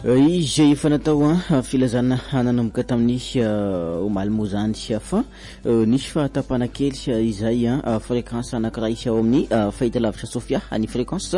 Izy fanatao filazana nanomboka tamin'ny omaly mozany fa nisy fahatapana kely izay fréquence anankiray ao amin'ny fahitalavitra Sofia ny fréquence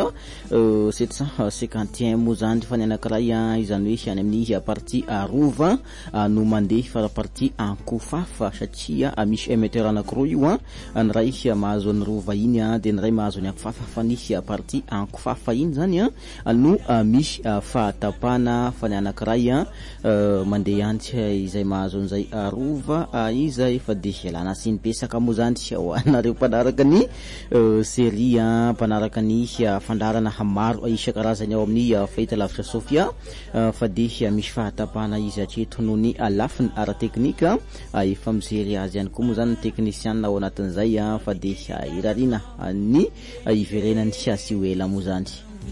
751 mozany fa ny anankiray izany hoe any amin'ny partie arova no mandeha fa partie ankofafa satria misy émetteur anankiroa io ny ray mahazo ny rova iny dia ny ray mahazo ny ankofafa fa ny partie ankofafa iny zany no misy fahatapana fa ny anankiray mandeha antsy izay mahazo an'izay arova izay fa dia lana siny pesaka moa zany ho anareo mpanaraka ny série mpanaraka ny fandarana maro isan-karazany ao amin'ny fahitalavitra Sofia fa dia misy fahatapana izy atreto noho ny lafiny ara-teknika efa mijery azy ihany koa moa zany ny teknisiana ao anatin'izay fa dia irarina ny iverenany sy ho ela moa zany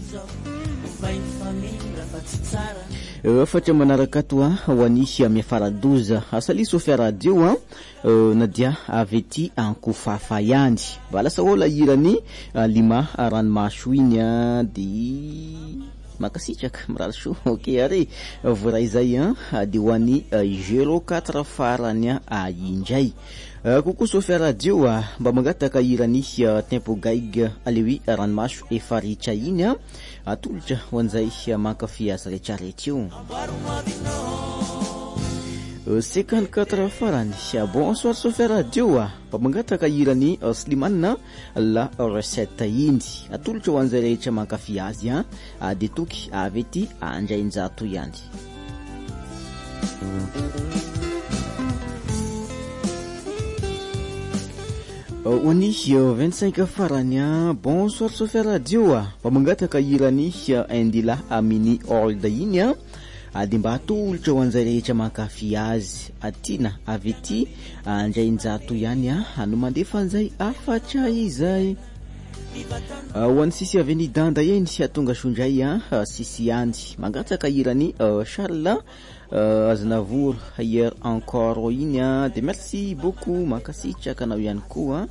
fatria manaraka to ho anisy miafaradoza asali Sofia radio na dia avy ety ankofafa ihany mba lasa ola irany lima ranomasy iny dia makasitraka mirarso ok ary voray zay dia ho an'ny 04 farany indray coucou Sofia radio mba mangataka irany tempo gaig alewi ranomasy efa ritra iny atolotra ho an'izay mankafy azy rehetrarehetra io 54 farany bonsoir Sofia radio mba mangataka irany Slimane la recette iny atolotra ho an'izay rehetra mankafy azy dia toky avy ety andrainjato ihany Oni 25 farany bonsoir Sofia radio mba mangataka irany indila mini old iny dia mba atolotra ho an'izay rehetra mankafy azy atina avy ety andrainjato ihany no mandefa an'izay afatra izay ho an'ny sisi aveny danda eny sy atonga sondray sisi andy mangataka irany Charles Aznavour hier encore iny dia merci beaucoup mankasitraka anao ihany koa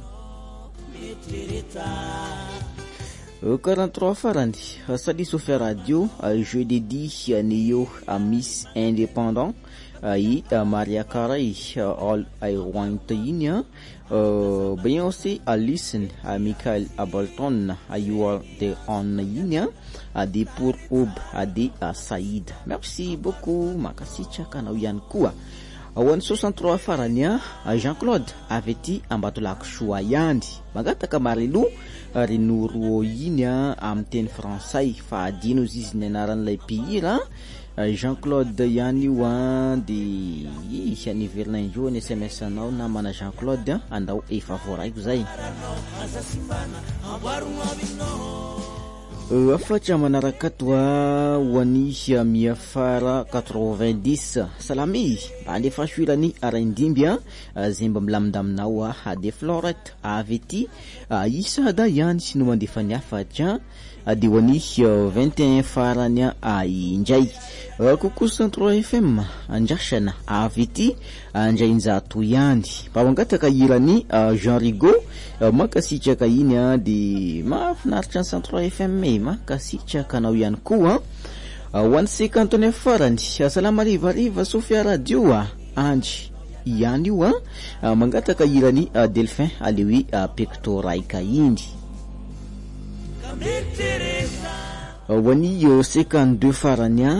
43 farany sali Sofia radio je dédie neo Miss Indépendant Maria Carey all I want iny Beyoncé listen Michael Bolton you are the on iny dia pour Oub de Saïd merci beaucoup makasitraka anao ihany koa ao an'ny 63 farany Jean-Claude avy ety Ambatolaky soa ihany magataka marelo renoro iny amin'ny teny fransay fa adino izy ny anaran'ilay pihira Jean-Claude ihany io dia aniverina indro ny SMS anao na mana Jean-Claude andao efa voaraiko zay afatra manaraka toa ho anisy miafara 90 salami andefa soirany araindimby zay mba milamindaminao dia Florette avy ety isada ihany sy no mandefa ny afatra dia ho anisy 21 farany indray coucou 103 FM andrasana avy ety andrainjato ihany mba mangataka irany Jean Rigaud makasitraka iny dia mahafinaritra ny 103 FM makasitraka anao ihany koa ho an'ny 59 farany salama rivariva Sofia radio andry ihany io mangataka irany Delphin alewi pectoraika iny ho an'ny 52 farany